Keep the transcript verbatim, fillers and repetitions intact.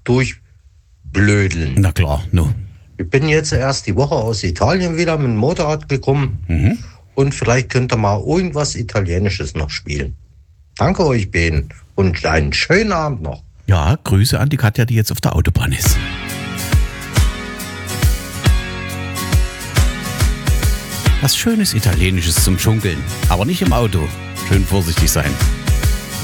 durchblödeln. Na klar, no. Ich bin jetzt erst die Woche aus Italien wieder mit dem Motorrad gekommen mhm. und vielleicht könnt ihr mal irgendwas Italienisches noch spielen. Danke euch beiden und einen schönen Abend noch. Ja, Grüße an die Katja, die jetzt auf der Autobahn ist. Was schönes Italienisches zum Schunkeln, aber nicht im Auto. Schön vorsichtig sein.